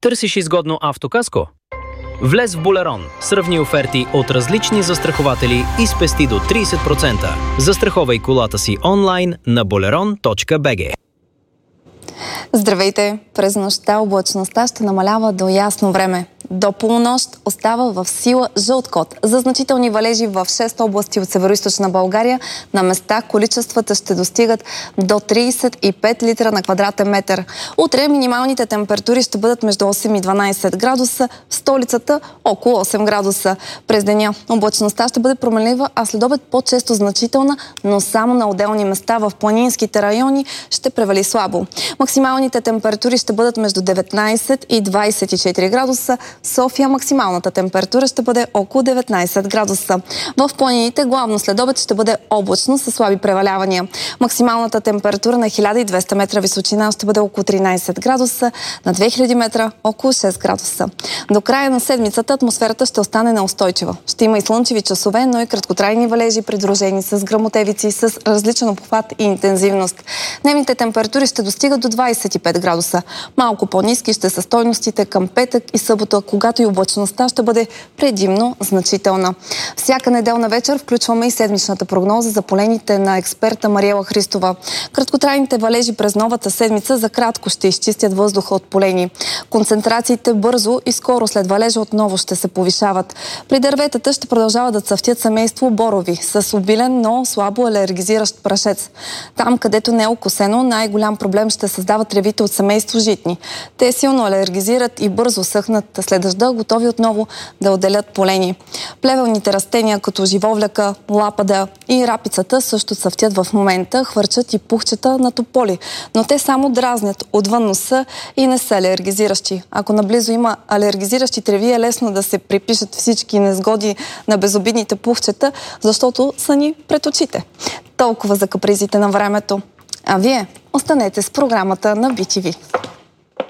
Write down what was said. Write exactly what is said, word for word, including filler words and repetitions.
Търсиш изгодно автокаско? Влез в Болерон, сравни оферти от различни застрахователи и спести до трийсет процента. Застраховай колата си онлайн на болерон точка би джи. Здравейте! През нощта облачността ще намалява до ясно време. До полунощ остава в сила жълт код за значителни валежи в шест области от североизточна България. На места количествата ще достигат до трийсет и пет литра на квадратен метър. Утре минималните температури ще бъдат между осем и дванайсет градуса, в столицата около осем градуса. През деня облачността ще бъде променлива, а следобед по-често значителна, но само на отделни места в планинските райони ще превали слабо. Максималните температури ще бъдат между деветнайсет и двайсет и четири градуса. В София максималната температура ще бъде около деветнайсет градуса. В планините главно следобед ще бъде облачно със слаби превалявания. Максималната температура на хиляда и двеста метра височина ще бъде около тринайсет градуса, на две хиляди метра около шест градуса. До края на седмицата атмосферата ще остане неустойчива. Ще има и слънчеви часове, но и краткотрайни валежи, придружени с гръмотевици с различен обхват и интензивност. Дневните температури ще достигат до двайсет и пет градуса. Малко по-ниски ще са стойностите към петък и събота, когато и облачността ще бъде предимно значителна. Всяка неделна вечер включваме и седмичната прогноза за полените на експерта Мариела Христова. Краткотрайните валежи през новата седмица за кратко ще изчистят въздуха от полени. Концентрациите бързо и скоро след валежа отново ще се повишават. При дърветата ще продължава да цъфтят семейство борови с обилен, но слабо алергизиращ прашец. Там, където не е окосено, най-голям проблем ще създават тревите от семейство житни. Те силно алергизират и бързо съхнат след дъжда, готови отново да отделят полени. Плевелните растения, като живовляка, лапада и рапицата, също цъфтят в момента, хвърчат и пухчета на тополи, но те само дразнят отвън носа и не са алергизиращи. Ако наблизо има алергизиращи треви, е лесно да се припишат всички незгоди на безобидните пухчета, защото са ни пред очите. Толкова за капризите на времето. А вие останете с програмата на би ти ви.